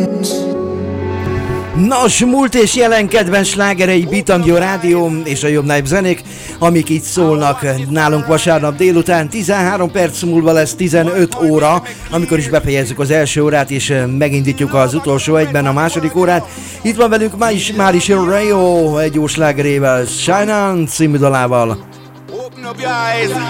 Nos, múlt és jelen kedvenc slágerei Beatangyó Rádió és a Jobb Nép zenék, amik itt szólnak nálunk vasárnap délután. 13 perc múlva lesz 15 óra, amikor is befejezzük az első órát, és megindítjuk az utolsó egyben a második órát. Itt van velünk Máris Rayo egy jó slágerével, Shine On című dalával. Open up your eyes.